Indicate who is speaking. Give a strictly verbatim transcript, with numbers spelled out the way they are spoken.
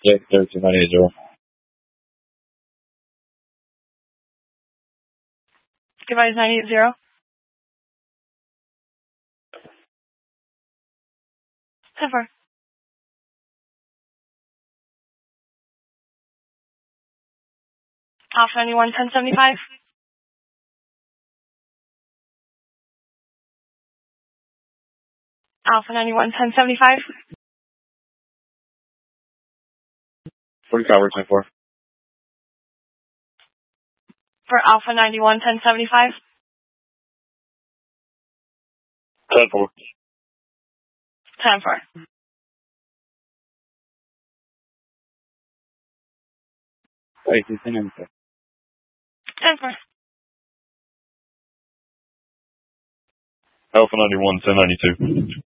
Speaker 1: Yeah, thirteen nine eight zero.
Speaker 2: Device nine eight zero. ten four. Alpha ninety-one ten seventy-five. Alpha ninety-one ten seventy-five.
Speaker 1: forty Tower ten four.
Speaker 2: For Alpha ninety-one ten seventy-five.
Speaker 1: ten four.
Speaker 2: ten four.
Speaker 1: Wait, he's in him.
Speaker 2: ten four.
Speaker 1: Alpha ninety-one ten ninety-two.